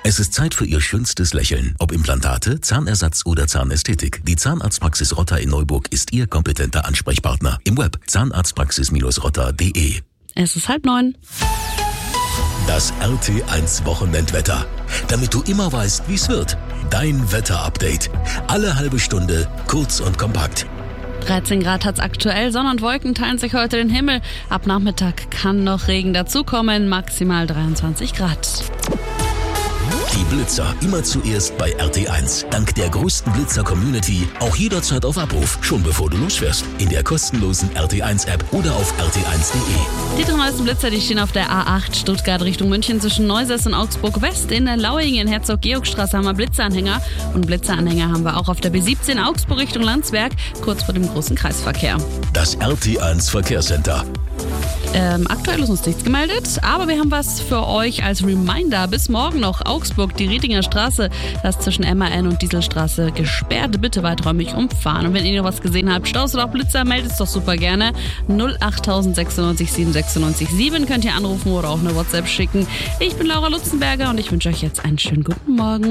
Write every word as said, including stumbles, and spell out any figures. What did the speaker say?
Es ist Zeit für Ihr schönstes Lächeln. Ob Implantate, Zahnersatz oder Zahnästhetik. Die Zahnarztpraxis Rotter in Neuburg ist Ihr kompetenter Ansprechpartner. Im Web zahnarztpraxis rotter punkt de. Es ist halb neun. Das R T eins Wochenendwetter. Damit du immer weißt, wie es wird. Dein Wetterupdate. Alle halbe Stunde, kurz und kompakt. dreizehn Grad hat's aktuell, Sonne und Wolken teilen sich heute den Himmel. Ab Nachmittag kann noch Regen dazukommen, maximal dreiundzwanzig Grad. Die Blitzer immer zuerst bei R T eins. Dank der größten Blitzer-Community auch jederzeit auf Abruf, schon bevor du losfährst. In der kostenlosen R T eins App oder auf r t eins punkt de. Die drei neuesten Blitzer, die stehen auf der A acht Stuttgart Richtung München zwischen Neusäß und Augsburg West. In der Lauingen, Herzog-Georg-Straße haben wir Blitzeranhänger. Und Blitzeranhänger haben wir auch auf der B siebzehn Augsburg Richtung Landsberg, kurz vor dem großen Kreisverkehr. Das R T eins Verkehrscenter. Ähm, aktuell ist uns nichts gemeldet, aber wir haben was für euch als Reminder. Bis morgen noch Augsburg, die Rietinger Straße, das ist zwischen M A N und Dieselstraße gesperrt. Bitte weiträumig umfahren. Und wenn ihr noch was gesehen habt, Staus oder auch Blitzer, meldet es doch super gerne. null acht sechs neun sieben sechs neun sieben könnt ihr anrufen oder auch eine WhatsApp schicken. Ich bin Laura Lutzenberger und ich wünsche euch jetzt einen schönen guten Morgen.